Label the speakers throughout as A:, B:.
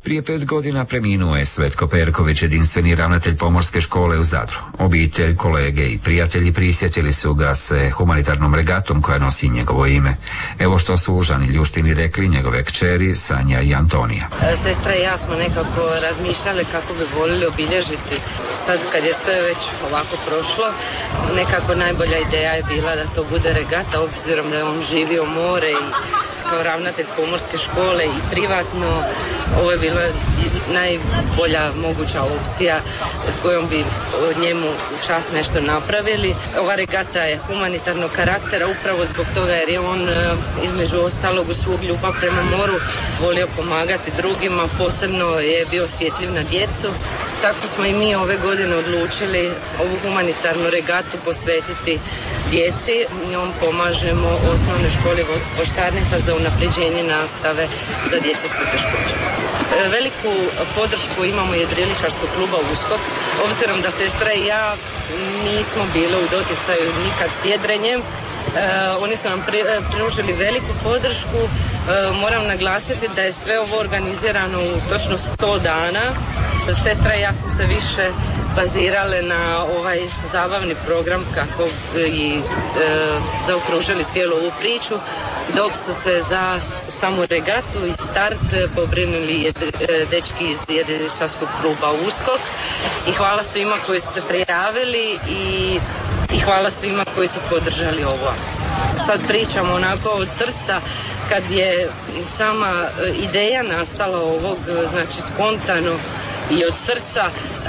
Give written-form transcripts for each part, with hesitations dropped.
A: Prije 5 godina preminuo je Svetko Perković, jedinstveni ravnatelj Pomorske škole u Zadru. Obitelj, kolege i prijatelji prisjetili su ga se humanitarnom regatom koja nosi njegovo ime. Evo što su u Žani Ljuštini rekli njegove kćeri Sanja i Antonija.
B: Sestra i ja smo nekako razmišljali kako bi voljeli obilježiti. Sad kad je sve već ovako prošlo, nekako najbolja ideja je bila da to bude regata, obzirom da je on živio more i kao ravnatelj Pomorske škole i privatno. Ovo je bila najbolja moguća opcija s kojom bi njemu u čast nešto napravili. Ova regata je humanitarnog karaktera upravo zbog toga jer je on između ostalog u svog ljubav prema moru volio pomagati drugima, posebno je bio osjetljiv na djecu. Tako smo i mi ove godine odlučili ovu humanitarnu regatu posvetiti djeci. Njom pomažemo osnovnoj školi Voštarnica za unapređenje nastave za djecu s poteškoćama. Veliku podršku imamo jedriličarskog kluba Uskok. Obzirom da sestra i ja nismo bili u doticaju nikad s jedrenjem, oni su nam pružili veliku podršku. Moram naglasiti da je sve ovo organizirano u točno 100 dana. Sestra i ja smo se više bazirale na ovaj zabavni program kako i zaokružili cijelu ovu priču, dok su se za samu regatu i start pobrinuli dečki iz jedriličarskog kluba Uskok. I hvala svima koji su se prijavili i hvala svima koji su podržali ovu akciju. Sad pričamo onako od srca, kad je sama ideja nastala ovog, znači spontano i od srca,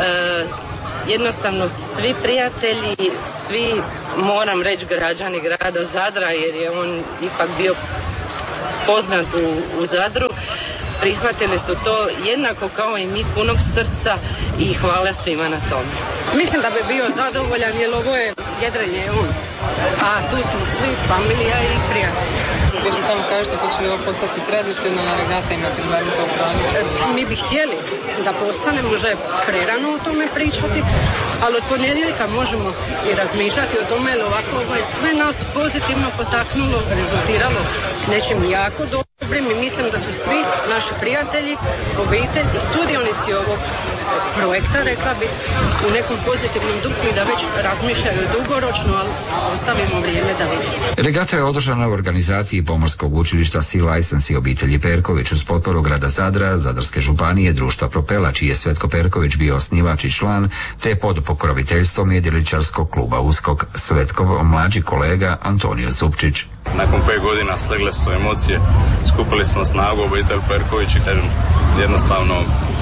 B: jednostavno svi prijatelji, svi, moram reći, građani grada Zadra, jer je on ipak bio poznat u Zadru, prihvatili su to jednako kao i mi, punog srca, i hvala svima na tome.
C: Mislim da bi bio zadovoljan jer ovo je jedrenje on, a tu smo svi, familija i prijatelji.
D: Još samo kažete, hoće li ovo postati tradicionalna regata, imate li barem to planu?
C: Mi bi htjeli da postane, možda je prerano o tome pričati, ali od ponedjeljka možemo i razmišljati o tome, jer ovako sve nas pozitivno potaknulo, rezultiralo nečim jako dobrim i mislim da su svi naši prijatelji, obitelj i sudionici ovog projekta, rekla bi, u nekom pozitivnom duhu i da već razmišljaju dugoročno, ali ostavimo vrijeme da vidimo.
A: Regata je održana u organizaciji Pomorskog učilišta Sea License i obitelji Perković uz potporu grada Zadra, Zadarske županije, društva Propela, čiji je Svetko Perković bio osnivač i član, te pod pokroviteljstvom jedriličarskog kluba Uskok Svetkov mlađi kolega Antonio Supčić.
E: Nakon 5 godina slegle su emocije, skupili smo snagu obitelj Perković i kažem, jednostavno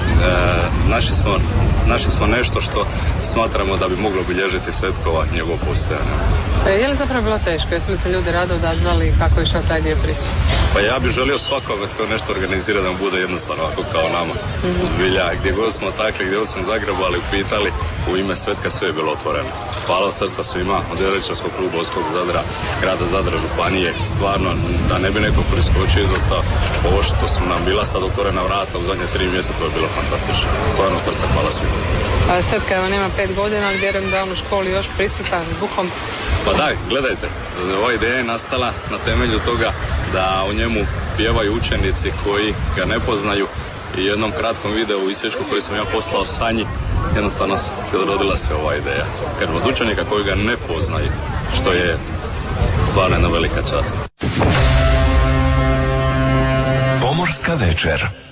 E: našli smo nešto što smatramo da bi moglo obilježiti Svetkova njegovo postojanje.
D: Je li zapravo bilo teško? Jesu li se ljudi rado odazvali, kako je išao taj dio priče?
E: Pa ja bih želio svakome tko nešto organizira da mu bude jednostavno ovako kao nama. Bilja, gdje god smo takli, gdje god smo zagrebali, upitali, u ime Svetka sve je bilo otvoreno. Hvala od srca svima, od jedriličarskog kluba Uskok Zadra, grada Zadra, županije, stvarno da ne bi neko priskočio izostao. Ovo što su nam bila sad otvorena vrata u zadnje 3 mjeseca je bilo fantastično. Stvarno srca hvala svima.
D: Svetka evo nema 5 godina, ali vjerujem da on u školi još prisutan duhom.
E: Pa daj, gledajte, ova ideja je nastala na temelju toga da u njemu pjevaju učenici koji ga ne poznaju i jednom kratkom videu u isječku koji sam ja poslao Sanji, jednostavno rodila se ova ideja. Kad od učenika koji ga ne poznaju, što je stvarno jedna velika čast.
F: Pomorska večer.